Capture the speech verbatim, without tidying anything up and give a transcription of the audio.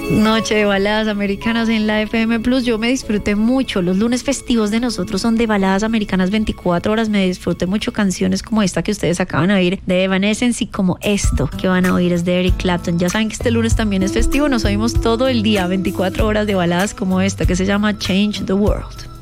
Noche de baladas americanas en la F M Plus. Yo me disfruté mucho. Los lunes festivos de nosotros son de baladas americanas veinticuatro horas. Me disfruté mucho canciones como esta que ustedes acaban de oír de Evanescence y como esto que van a oír es de Eric Clapton. Ya saben que este lunes también es festivo. Nos oímos todo el día, veinticuatro horas de baladas como esta que se llama Change the World.